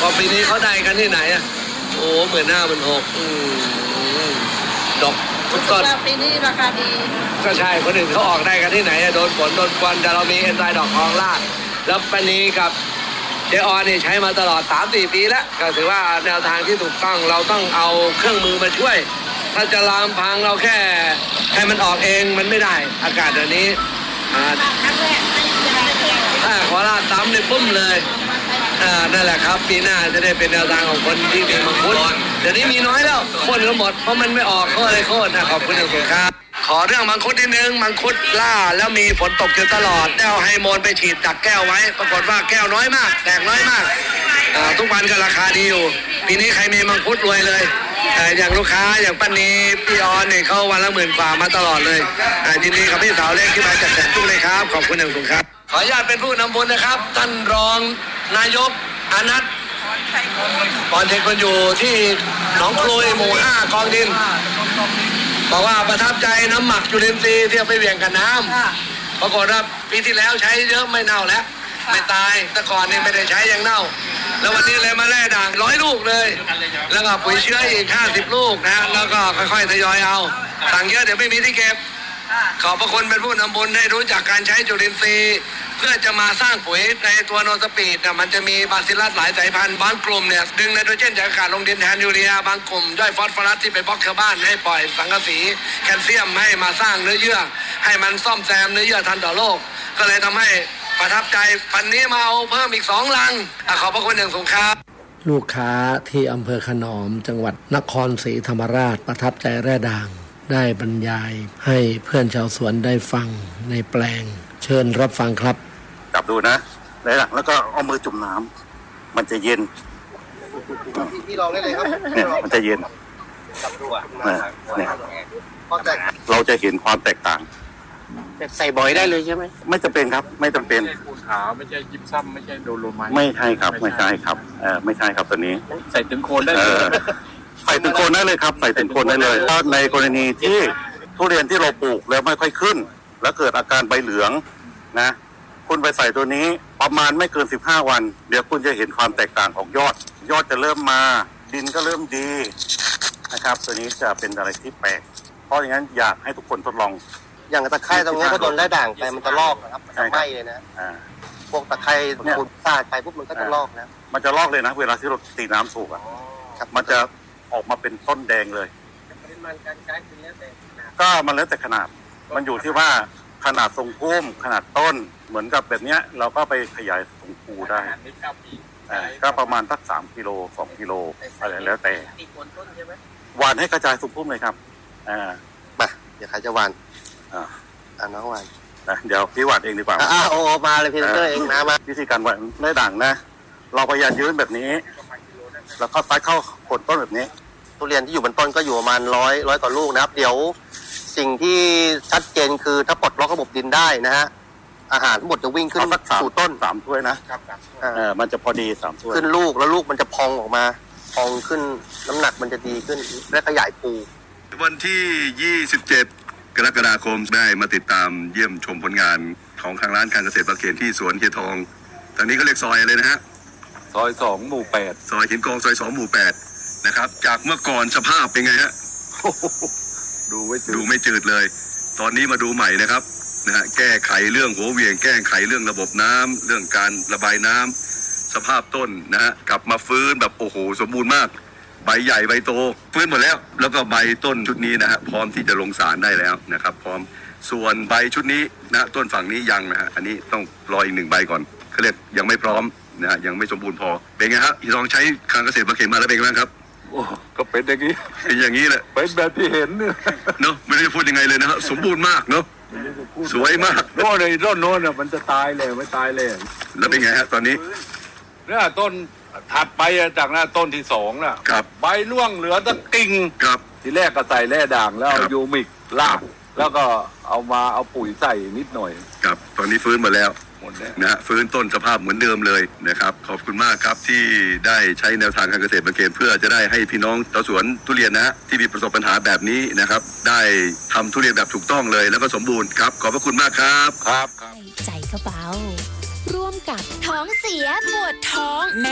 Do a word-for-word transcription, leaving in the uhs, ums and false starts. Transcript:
พอปีนี้เขาได้กันที่ไหนอ่ะโอ้หมื่นห้าหมื่นหกดอกทุกต้นปีนี้ราคาดีก็ใช่คนอื่นเขาออกได้กันที่ไหนโดนฝนโดนควันแต่เรามีเอนไซม์ดอกทองลาดแล้วปีนี้กับเจออนี่ใช้มาตลอด สามสี่ ปีแล้วก็ถือว่าแนวทางที่ถูกต้องเราต้องเอาเครื่องมือมาช่วยถ้าจะลามพังเราแค่ให้มันออกเองมันไม่ได้อากาศเดี๋ยวนี้ถ้าขอลาดซ้ำเนี่ยปุ้มเลยอ่านั่นแหละครับปีหน้าจะได้เป็นแนวทางของคนที่มีมังคุดเดี๋ยวนี้มีน้อยแล้วคนก็หมดเพราะมันไม่ออกก็เลยโค่นนะขอบคุณทุกครับขอเรื่องมังคุดนิดนึงมังคุดล่าแล้วมีฝนตกอยู่ตลอดได้เอาไฮโมนไปฉีดดักแก้วไว้ปรากฏว่าแก้วน้อยมากแตกน้อยมากอ่าทุกวันก็ราคาดีอยู่ปีนี้ใครมีมังคุดรวยเลยแต่อย่างลูกค้าอย่างป้านีพี่ออนเนี่ยเขาวันละหมื่นกว่ามาตลอดเลยอ่ายินดีกับพี่สาวเล็กที่มาจัดแจกตู้เลยครับขอบคุณอย่างสูงครับขออนุญาตเป็นผู้นำบุญนะครับท่านรองนายกอานัทตอนเด็กมันอยู่ที่หนองคลุยหมู่ห้ากองดินบอกว่าประทับใจน้ำหมักจุลินทรีย์ที่เอาไปเวี่ยงกับน้ำปรากฏว่าปีที่แล้วใช้เยอะไม่เน่าแล้วไม่ตายแต่ก่อนนี่ไม่ได้ใช้ยังเน่าแล้ววันนี้เลยมาแล่ด่างร้อยลูกเลยแล้วก็ปุ๋ยเชื้ออีกห้าสิบลูกนะแล้วก็ค่อยๆทยอยเอาสั่งเยอะเดี๋ยวไม่มีที่เก็บขอบพระคุณเป็นผู้นำบุญให้รู้จักการใช้จุลินทรีย์เพื่อจะมาสร้างปุ๋ยในตัวโนสปีดเนี่ยมันจะมีบาซิลลัสหลายสายพันธุ์บางกลุ่มเนี่ยดึงไนโตรเจนจากอากาศลงดินแทนยูเรียบางกลุ่มย่อยฟอสฟอรัสที่ไปบล็อกชาวบ้านให้ปล่อยสังกะสีแคลเซียมให้มาสร้างเนื้อเยื่อให้มันซ่อมแซมเนื้อเยื่อทันต่อโรคก็เลยทำให้ประทับใจปันนี้มาเอาเพิ่มอีกสองลังขอบพระคุณอย่างสูงครับลูกค้าที่อำเภอขนอมจังหวัดนครศรีธรรมราชประทับใจแร่ด่างได้บรรยายให้เพื่อนชาวสวนได้ฟังในแปลงเชิญรับฟังครับจับดูนะแร่ด่างแล้วก็เอามือจุ่มน้ำมันจะเย็นพี่ลองได้เลยครับเนี่ยมันจะเย็นจับดูอ่ะเนี่ยเราจะเห็นความแตกต่างใส่บ่อยได้เลยใช่ไหมไม่จำเป็นครับไม่จำเป็นไม่ใช่ปูนขาวไม่ใช่ยิปซัมไม่ใช่โดโลไมต์ไม่ใช่ครับไม่ใช่ครับเออไม่ใช่ครับตัวนี้ใส่ถึงโคนได้เลยใส่ถึงโคนได้เลยครับใส่ถึงโคนได้เลยถ้าในกรณีที่ทุเรียนที่เราปลูกแล้วไม่ค่อยขึ้นแล้วเกิดอาการใบเหลืองนะคุณไปใส่ตัวนี้ประมาณไม่เกินสิบห้าวันเดี๋ยวคุณจะเห็นความแตกต่างของยอดยอดจะเริ่มมาดินก็เริ่มดีนะครับตัวนี้จะเป็นอะไรที่แปลกเพราะอย่างนั้นอยากให้ทุกคนทดลองอย่างตะไคร้ตรงนี้ก็โดนได้ด่างไปมันจะลอกนะครับมันจะไหม้เลยนะพวกตะไคร้ขุดสาดไปปุ๊บมันก็จะลอกนะมันจะลอกเลยนะเวลาที่เราตีน้ำถูกอ่ะมันจะออกมาเป็นต้นแดงเลยปริมาณการใช้คือแล้วแต่ก็มันแล้วแต่ขนาดมันอยู่ที่ว่าขนาดทรงพุ่มขนาดต้นเหมือนกับแบบเนี้ยเราก็ไปขยายทรงภูได้ก็ประมาณสักสามกิโลสองกิโลอะไรแล้วแต่ติดบนต้นใช่ไหมหวานให้กระจายทรงพุ่มเลยครับอ่ามาเดี๋ยวใครจะหวานอ่าอ่าน้องหวานนะเดี๋ยวพี่หวานเองดีกว่าอ่าโอ้มาเลยพี่เตอร์เองนะมาวิธีการหวานได้ด่างนะเราพยายามยืนแบบนี้แล้วก็ซัดเข้าโคนต้นแบบนี้ทุเรียนที่อยู่บนต้นก็อยู่ประมาณร้อยร้อยกว่าลูกนะครับเดี๋ยวสิ่งที่ชัดเจนคือถ้าปลดล็อกระบบดินได้นะฮะอาหารทั้งหมดจะวิ่งขึ้นสู่ต้นสามถ้วยนะเออมันจะพอดีสามถ้วยขึ้นลูกแล้วลูกมันจะพองออกมาพองขึ้นน้ำหนักมันจะดีขึ้นและขยายปูวันที่ยี่สิบเจ็ดกรกฎาคมได้มาติดตามเยี่ยมชมผลงานของทางร้านการเกษตรบางเขนที่สวนเฮียทองทางนี้ก็เรียกซอยอะไรนะฮะซอยสองหมู่แปดซอยหินกองซอยสองหมู่แปดนะครับจากเมื่อก่อนสภาพเป็นไงฮะดูไม่จืดดูไม่จืดเลยตอนนี้มาดูใหม่นะครับนะฮะแก้ไขเรื่องหัวเวียงแก้ไขเรื่องระบบน้ำเรื่องการระบายน้ำสภาพต้นนะฮะกลับมาฟื้นแบบโอ้โหสมบูรณ์มากใบใหญ่ใบโตฟื้นหมดแล้วแล้วก็ใบต้นชุดนี้นะฮะพร้อมที่จะลงสารได้แล้วนะครับพร้อมส่วนใบชุดนี้นะต้นฝั่งนี้ยังนะฮะอันนี้ต้องรออีกหนึ่งใบก่อนเขาเรียกยังไม่พร้อมนะฮะยังไม่สมบูรณ์พอเป็นไงฮะลองใช้การเกษตรบางเขนมาแล้วเป็นไงบ้างครับโอ้ก็เป็นอย่างนี้เป็นอย่างนี้แหละเป็นแบบที่เห็นเนี่ยเนาะไม่ได้พูดยังไงเลยนะฮะสมบูรณ์มากเนาะสวยมากโน่นเลยต้นโน้นอ่ะมันจะตายเลยไม่ตายเลยแล้วเป็นไงฮะตอนนี้เนี่ยต้นถัดไปจากหน้าต้นที่สองน่ะใบร่วงเหลือตะกิ่งครับทีแรกก็ใส่แร่ด่างแล้วเอายูมิกลาดแล้วก็เอามาเอาปุ๋ยใส่นิดหน่อยครับตอนนี้ฟื้นหมดแล้วนะฮะฟื้นต้นสภาพเหมือนเดิมเลยนะครับขอบคุณมากครับที่ได้ใช้แนวทางการเกษตรบางเขนเพื่อจะได้ให้พี่น้องชาวสวนทุเรียนนะที่มีประสบปัญหาแบบนี้นะครับได้ทำทุเรียนแบบถูกต้องเลยแล้วก็สมบูรณ์ครับขอบพระคุณมากครับครับใจกระเป๋าร่วมกับท้องเสียปวดท้อง